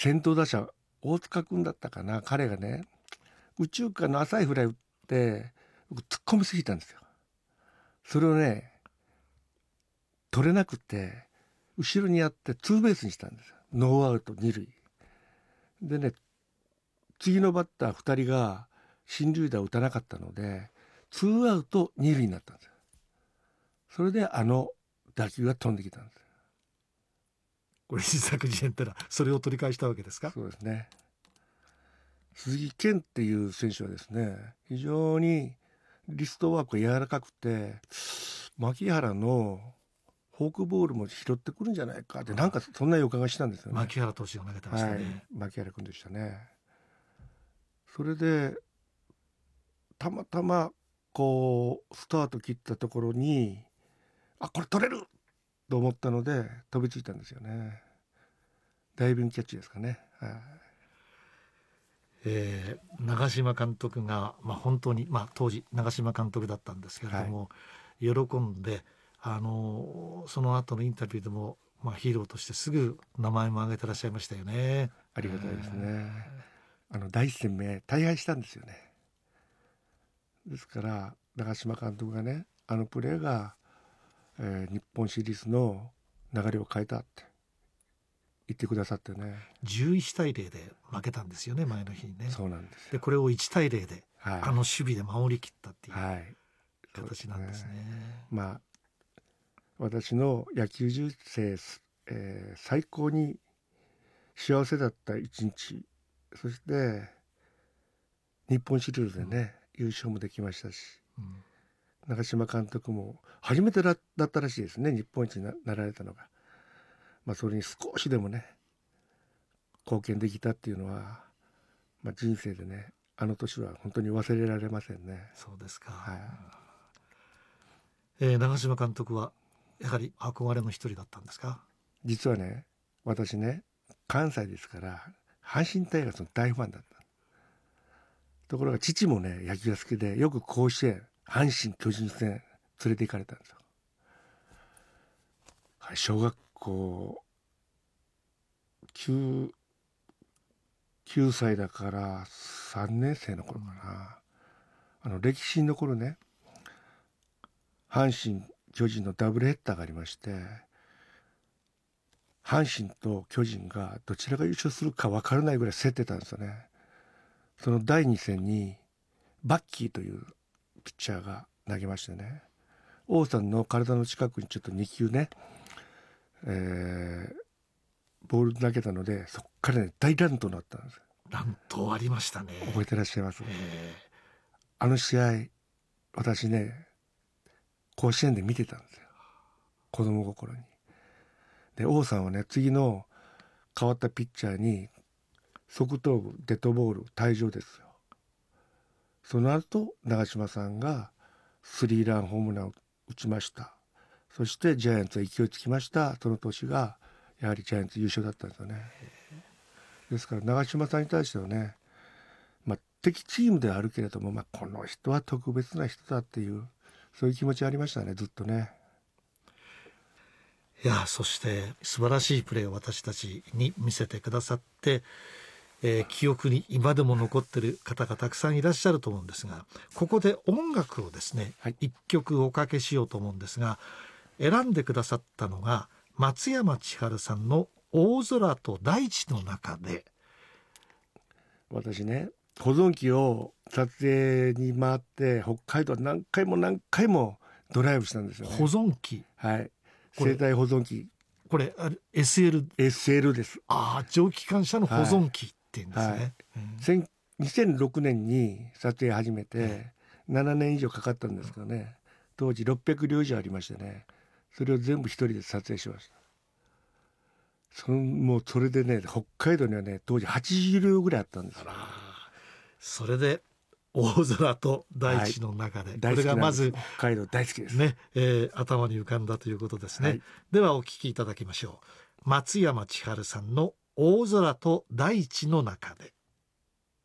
先頭打者大塚君だったかな、彼がね右中間の浅いフライ打って僕突っ込みすぎたんですよ。それをね取れなくて後ろにやってツーベースにしたんですよ。ノーアウト二塁でね、次のバッター2人が進塁打を打たなかったのでツーアウト二塁になったんですよ。それで打球が飛んできたんです。 これ一作自演ってのはそれを取り返したわけですか？ そうですね。鈴木健っていう選手はですね、非常にリストワークが柔らかくて牧原のフォークボールも拾ってくるんじゃないかって、なんかそんな予感がしたんですよね。 牧原投手が投げてましたね、 はい、牧原君でしたね。それでたまたまこうスタート切ったところにこれ取れると思ったので飛びついたんですよね。ダイビングキャッチですかね。はい、 長嶋監督が、本当に、当時長嶋監督だったんですけれども、喜んでその後のインタビューでも、ヒーローとしてすぐ名前も挙げてらっしゃいましたよね。 ありがたいですね。第一戦目大敗したんですよね。ですから長嶋監督がね、プレーが、日本シリーズの流れを変えたって言ってくださってね。 11対0で負けたんですよね、前の日にね。 そうなんですよ。 でこれを1対0で、守備で守り切ったっていう形なんですね。 私の野球人生、最高に幸せだった一日、そして日本シリーズでね、優勝もできましたし、長嶋監督も初めてだったらしいですね、日本一に なられたのが。それに少しでもね貢献できたっていうのは、人生でね年は本当に忘れられませんね。 そうですか。長嶋監督はやはり憧れの一人だったんですか？ 実はね、私ね関西ですから阪神タイガースの大ファンだった。ところが父もね野球が好きでよく甲子園阪神巨人戦連れて行かれたんですよ。小学校9歳だから3年生の頃かな、歴史に残るね阪神巨人のダブルヘッダーがありまして、阪神と巨人がどちらが優勝するか分からないぐらい競ってたんですよね。その第2戦にバッキーというピッチャーが投げましてね、王さんの体の近くにちょっと2球ね、ボール投げたので、そこからね大乱闘になったんです。 乱闘ありましたね。 覚えてらっしゃいます？あの試合私ね甲子園で見てたんですよ、子供心に。で王さんはね次の変わったピッチャーに側頭部デッドボール退場ですよ。その後長嶋さんがスリーランホームランを打ちました。そしてジャイアンツは勢いつきました。その年がやはりジャイアンツ優勝だったんですよね。ですから長嶋さんに対してはね、敵チームではあるけれども、この人は特別な人だっていうそういう気持ちありましたね、ずっとね。 いや、そして素晴らしいプレーを私たちに見せてくださって、記憶に今でも残っている方がたくさんいらっしゃると思うんですが、ここで音楽をですね、一曲おかけしようと思うんですが、選んでくださったのが松山千春さんの大空と大地の中で。 私ね保存機を撮影に回って北海道何回もドライブしたんですよね。 保存機、 生態保存機、 これSL です。 蒸気機関車の保存機っていうんですね。 2006年に撮影始めて7年以上かかったんですけどね、当時600両以上ありましてね、それを全部一人で撮影しました。もうそれでね北海道にはね当時80両ぐらいあったんですよ。 それで大空と大地の中で、これがまず北海道大好きですね、頭に浮かんだということですね。ではお聞きいただきましょう。松山千春さんの大空と大地の中で。